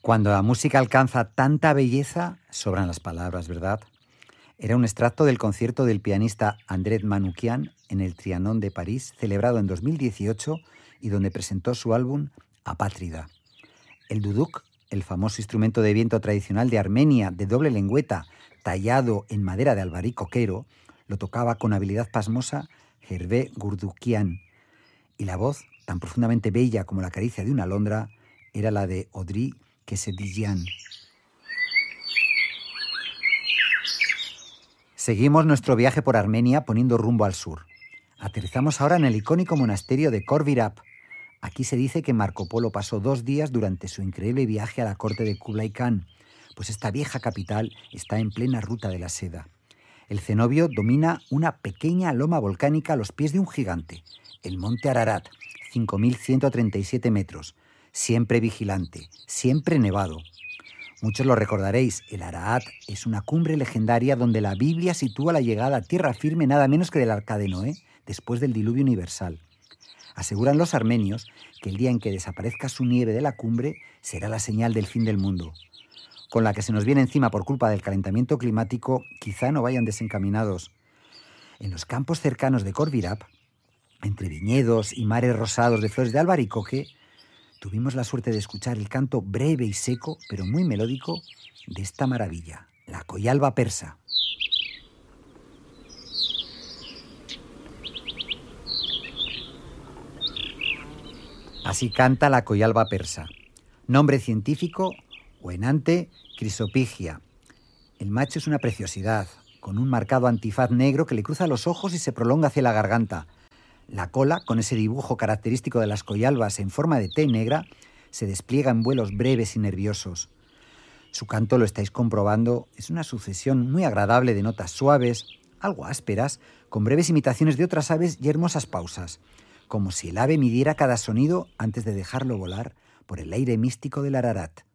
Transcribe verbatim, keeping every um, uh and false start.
Cuando la música alcanza tanta belleza, sobran las palabras, ¿verdad? Era un extracto del concierto del pianista André Manoukian en el Trianon de París, celebrado en dos mil dieciocho y donde presentó su álbum Apátrida. El duduk, el famoso instrumento de viento tradicional de Armenia, de doble lengüeta, tallado en madera de albaricoquero, lo tocaba con habilidad pasmosa Hervé Gurdukian, y la voz, tan profundamente bella como la caricia de una alondra, era la de Audrey Kesedijian. Seguimos nuestro viaje por Armenia poniendo rumbo al sur. Aterrizamos ahora en el icónico monasterio de Khor Virap. Aquí se dice que Marco Polo pasó dos días durante su increíble viaje a la corte de Kublai Khan, pues esta vieja capital está en plena ruta de la seda. El cenobio domina una pequeña loma volcánica a los pies de un gigante, el monte Ararat, cinco mil ciento treinta y siete metros, siempre vigilante, siempre nevado. Muchos lo recordaréis, el Ararat es una cumbre legendaria donde la Biblia sitúa la llegada a tierra firme nada menos que del Arca de Noé, después del diluvio universal. Aseguran los armenios que el día en que desaparezca su nieve de la cumbre será la señal del fin del mundo. Con la que se nos viene encima por culpa del calentamiento climático, quizá no vayan desencaminados. En los campos cercanos de Khor Virap, entre viñedos y mares rosados de flores de albaricoque, tuvimos la suerte de escuchar el canto breve y seco, pero muy melódico, de esta maravilla, la coyalba persa. Así canta la coyalba persa. Nombre científico, Oenanthe chrysopigia. El macho es una preciosidad, con un marcado antifaz negro que le cruza los ojos y se prolonga hacia la garganta. La cola, con ese dibujo característico de las coyalbas en forma de T negra, se despliega en vuelos breves y nerviosos. Su canto, lo estáis comprobando, es una sucesión muy agradable de notas suaves, algo ásperas, con breves imitaciones de otras aves y hermosas pausas, como si el ave midiera cada sonido antes de dejarlo volar por el aire místico del Ararat.